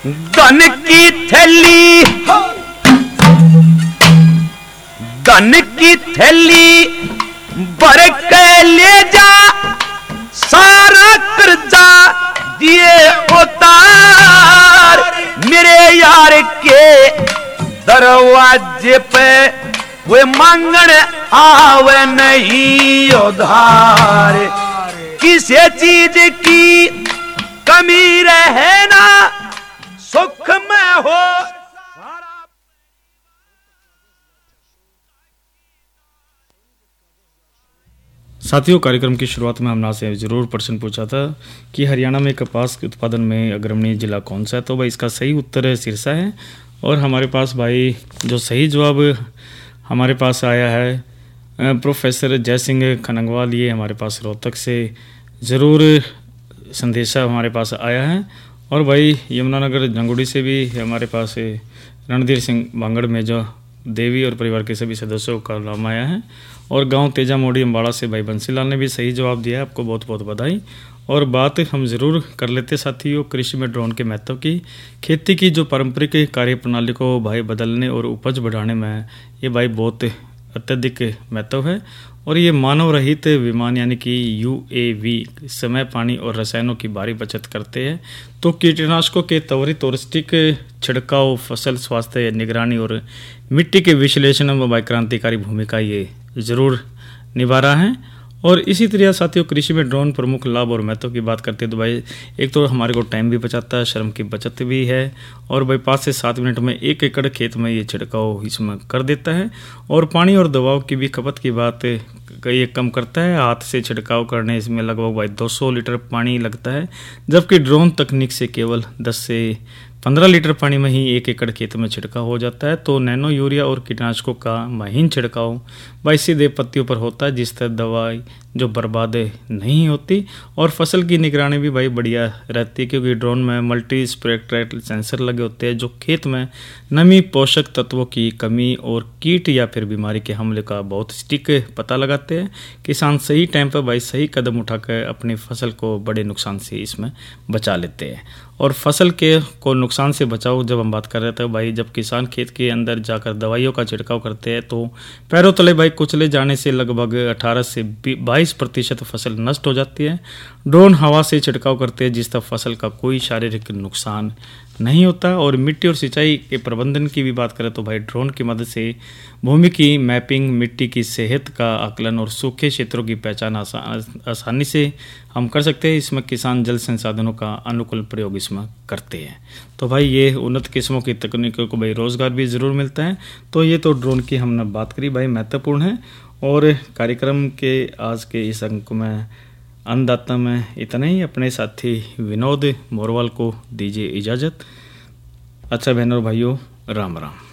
धन की थैली, धन की थैली भर के ले जा, सारा कर्जा दिए उतार। मेरे यार के दरवाजे पे वे मांगण आवे नहीं उधार। किसी चीज की कमी रहे ना, सुख में हो। साथियों, कार्यक्रम की शुरुआत में हमने आपसे जरूर प्रश्न पूछा था कि हरियाणा में कपास के उत्पादन में अग्रणी जिला कौन सा है। तो भाई इसका सही उत्तर सिरसा है। और हमारे पास भाई जो सही जवाब हमारे पास आया है प्रोफेसर जय सिंह खनंगवाल, ये हमारे पास रोहतक से ज़रूर संदेशा हमारे पास आया है। और भाई यमुनानगर जंगुड़ी से भी हमारे पास रणधीर सिंह बांगड़ में जो देवी और परिवार के सभी सदस्यों का नाम आया है। और गांव तेजा मोड़ी अम्बाड़ा से भाई बंसीलाल ने भी सही जवाब दिया है। आपको बहुत बहुत बधाई। और बात हम ज़रूर कर लेते साथियों कृषि में ड्रोन के महत्व की। खेती की जो पारंपरिक कार्य प्रणाली को भाई बदलने और उपज बढ़ाने में ये भाई बहुत अत्यधिक महत्व है। और ये मानव रहित विमान यानी कि UAV समय, पानी और रसायनों की भारी बचत करते हैं। तो कीटनाशकों के त्वरित और सटीक छिड़काव, फसल स्वास्थ्य निगरानी और मिट्टी के विश्लेषण में भाई क्रांतिकारी भूमिका ये ज़रूर निभा रहा है। और इसी तरह साथियों कृषि में ड्रोन प्रमुख लाभ और महत्व की बात करते हैं तो भाई एक तो हमारे को टाइम भी बचाता है, श्रम की बचत भी है। और भाई 5 से 7 मिनट में 1 एकड़ खेत में ये छिड़काव इसमें कर देता है। और पानी और दवाओं की भी खपत की बात ये कम करता है। हाथ से छिड़काव करने इसमें लगभग भाई 200 लीटर पानी लगता है, जबकि ड्रोन तकनीक से केवल 10 से 15 लीटर पानी में ही 1 एकड़ खेत में छिड़काव हो जाता है। तो नैनो यूरिया और कीटनाशकों का महीन छिड़काव भाई सीधे पत्तियों पर होता है, जिससे दवाई जो बर्बाद नहीं होती। और फसल की निगरानी भी भाई बढ़िया रहती है, क्योंकि ड्रोन में मल्टी स्पेक्ट्रल सेंसर लगे होते हैं जो खेत में नमी, पोषक तत्वों की कमी और कीट या फिर बीमारी के हमले का बहुत सटीक पता लगाते हैं। किसान सही टाइम पर भाई सही कदम उठाकर अपनी फसल को बड़े नुकसान से इसमें बचा लेते हैं। और फसल के को नुकसान से बचाओ जब हम बात कर रहे थे भाई, जब किसान खेत के अंदर जाकर दवाइयों का छिड़काव करते हैं तो पैरों तले भाई कुचले जाने से लगभग 18 से 22% फसल नष्ट हो जाती है। ड्रोन हवा से छिड़काव करते हैं जिससे फसल का कोई शारीरिक नुकसान नहीं होता। और मिट्टी और सिंचाई के प्रबंधन की भी बात करें तो भाई ड्रोन की मदद से भूमि की मैपिंग, मिट्टी की सेहत का आकलन और सूखे क्षेत्रों की पहचान आसानी से हम कर सकते हैं। इसमें किसान जल संसाधनों का अनुकूल प्रयोग इसमें करते हैं। तो भाई ये उन्नत किस्मों की तकनीकों को भाई रोजगार भी ज़रूर मिलता है। तो ये तो ड्रोन की हमने बात करी भाई, महत्वपूर्ण है। और कार्यक्रम के आज के इस अंक में अन्नदाता में इतना ही। अपने साथी विनोद मोरवाल को दीजिए इजाज़त। अच्छा बहनों और भाइयों, राम राम।